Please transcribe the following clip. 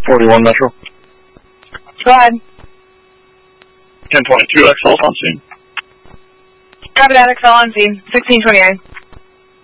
41 Metro. Go ahead. 1022 XL on scene. Copy that, XL on scene. 1629.